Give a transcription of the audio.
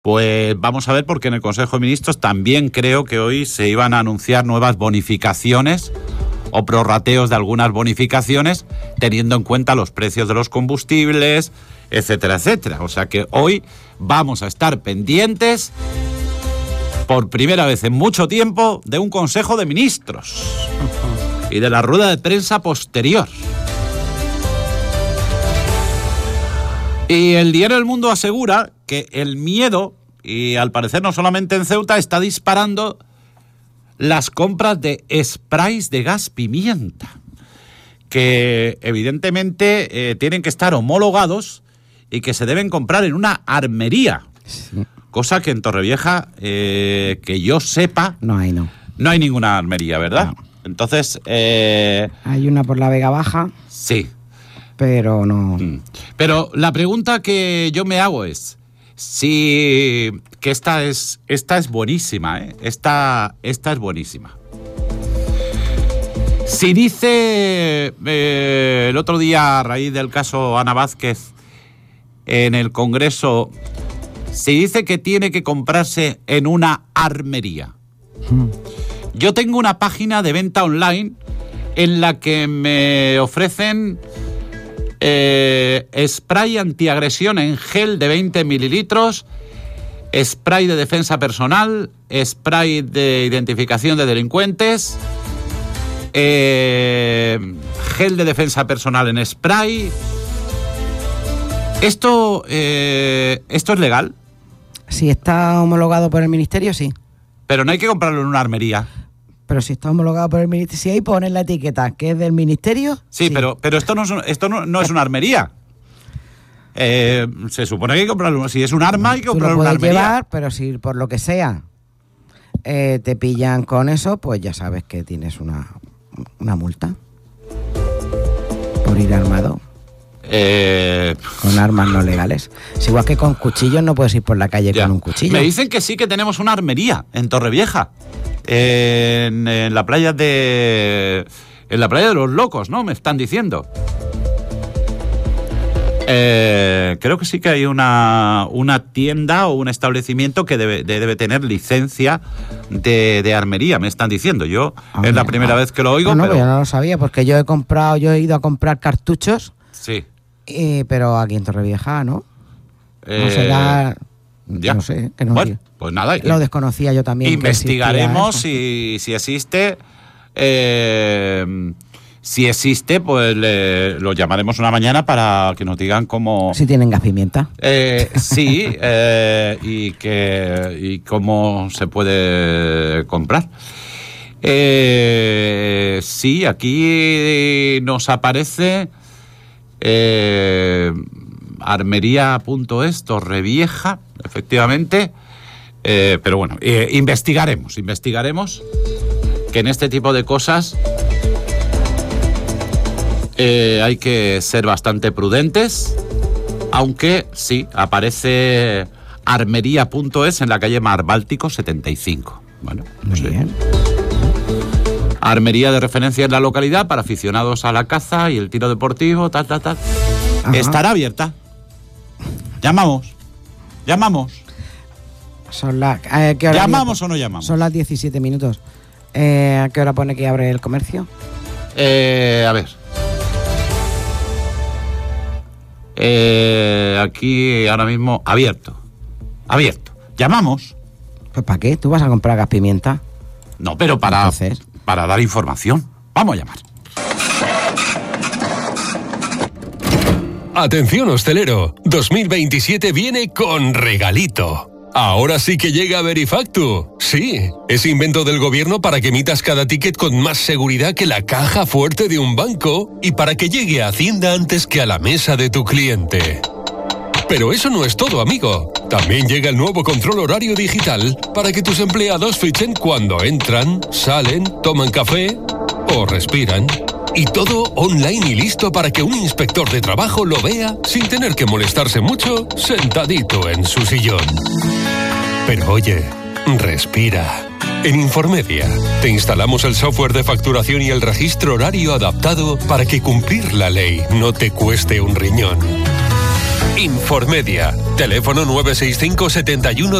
Pues vamos a ver, porque en el Consejo de Ministros también creo que hoy se iban a anunciar nuevas bonificaciones o prorrateos de algunas bonificaciones, teniendo en cuenta los precios de los combustibles, etcétera, etcétera. O sea que hoy vamos a estar pendientes, por primera vez en mucho tiempo, de un Consejo de Ministros y de la rueda de prensa posterior. Y el diario El Mundo asegura que el miedo, y al parecer no solamente en Ceuta, está disparando las compras de sprays de gas pimienta, que evidentemente tienen que estar homologados y que se deben comprar en una armería. Sí. Cosa que en Torrevieja, que yo sepa, no hay ninguna armería, ¿verdad? No. Entonces... hay una por la Vega Baja. Sí. Pero no... Pero la pregunta que yo me hago es, si... que esta es buenísima, ¿eh? Esta es buenísima. Si dice el otro día, a raíz del caso Ana Vázquez, en el Congreso, si dice que tiene que comprarse en una armería. Yo tengo una página de venta online en la que me ofrecen spray antiagresión en gel de 20 mililitros, spray de defensa personal, spray de identificación de delincuentes, gel de defensa personal en spray. ¿Esto es legal? Si está homologado por el Ministerio, sí. Pero no hay que comprarlo en una armería. Pero si está homologado por el Ministerio, si ahí ponen la etiqueta que es del Ministerio... Sí. Pero esto no es una armería. Se supone que hay que comprarlo. Si es un arma, hay que comprarlo en una armería. Llevar, pero si por lo que sea te pillan con eso, pues ya sabes que tienes una multa por ir armado. Con armas no legales. Es igual que con cuchillos, no puedes ir por la calle con un cuchillo. Me dicen que sí, que tenemos una armería en Torrevieja, en la playa de los Locos, ¿no? Me están diciendo. Creo que sí que hay una tienda o un establecimiento que debe tener licencia de armería, me están diciendo. Yo es la primera vez que lo oigo. Pero yo no lo sabía, porque yo he ido a comprar cartuchos. Sí. Pero aquí en Torrevieja, ¿no? No será... Ya. No sé. Que no, bueno, pues nada. Lo desconocía yo también. Investigaremos si existe. Si existe, pues lo llamaremos una mañana para que nos digan cómo... Si tienen gas pimienta. Sí, y cómo se puede comprar. Sí, aquí nos aparece... armería.es, Torrevieja, efectivamente, pero bueno, investigaremos que en este tipo de cosas hay que ser bastante prudentes, aunque sí, aparece armería.es en la calle Mar Báltico 75. Bueno, muy bien. Armería de referencia en la localidad para aficionados a la caza y el tiro deportivo, tal. Ajá. Estará abierta. Llamamos. Son ¿qué hora ¿Llamamos o no llamamos? Son las 17 minutos. ¿A qué hora pone que abre el comercio? A ver. Aquí ahora mismo abierto. ¿Llamamos? Pues ¿para qué? ¿Tú vas a comprar gas pimienta? No, pero para dar información. Vamos a llamar. Atención hostelero, 2027 viene con regalito. Ahora sí que llega Verifactu. Sí, ese invento del gobierno para que emitas cada ticket con más seguridad que la caja fuerte de un banco y para que llegue a Hacienda antes que a la mesa de tu cliente. Pero eso no es todo, amigo. También llega el nuevo control horario digital para que tus empleados fichen cuando entran, salen, toman café o respiran. Y todo online y listo para que un inspector de trabajo lo vea sin tener que molestarse mucho sentadito en su sillón. Pero oye, respira. En Infomedia te instalamos el software de facturación y el registro horario adaptado para que cumplir la ley no te cueste un riñón. Informedia. Teléfono 965 71